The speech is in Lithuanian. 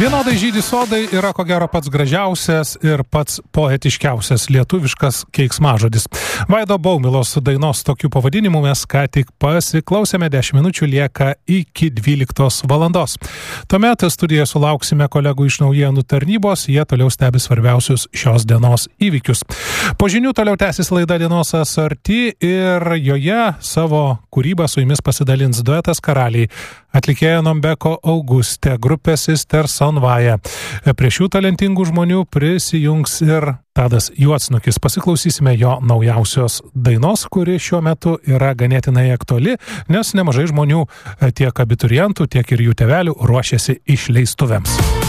Vienodai žydi sodai yra ko gero pats gražiausias ir pats poetiškiausias lietuviškas keiksmažodis. Vaido Baumilos dainos tokiu pavadinimu mes ką tik pasiklausėme, 10 minučių lieka iki 12 valandos. Tuomet studijoje sulauksime kolegų iš naujienų tarnybos, jie toliau stebi svarbiausius šios dienos įvykius. Po žinių toliau tęsis laida Dienos asarti ir joje savo kūrybą su jumis pasidalins duetas Karaliai, atlikėja Nombeko Augustė, grupė Sister Sonvaja. Prie šių talentingų žmonių prisijungs ir Tadas Juodsnukis. Pasiklausysime jo naujausios dainos, kuri šiuo metu yra ganėtinai aktuali, nes nemažai žmonių, tiek abiturientų, tiek ir jų tėvelių ruošiasi išleistuvėms.